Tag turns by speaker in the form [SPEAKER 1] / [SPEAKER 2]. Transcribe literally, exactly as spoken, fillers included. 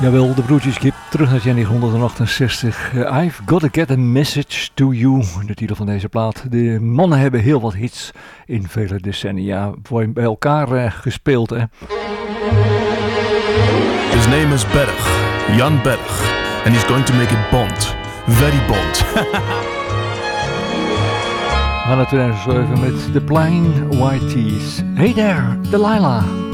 [SPEAKER 1] Jawel, de broertjes Gibb, terug naar negentien achtenzestig. Uh, I've Gotta Get a Message to You, de titel van deze plaat. De mannen hebben heel wat hits in vele decennia voor bij elkaar uh, gespeeld. Hè.
[SPEAKER 2] His name is Berg, Jan Berg, and he's going to make it Bond. Very Bond.
[SPEAKER 1] We gaan naar tweeduizend zeven met The Plain White Tees. Hey there, Delilah.